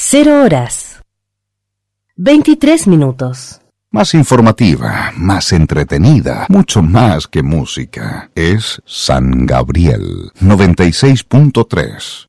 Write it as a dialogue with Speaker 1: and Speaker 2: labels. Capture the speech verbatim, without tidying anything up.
Speaker 1: Cero horas. Veintitrés minutos.
Speaker 2: Más informativa, más entretenida, mucho más que música. Es San Gabriel noventa y seis punto tres.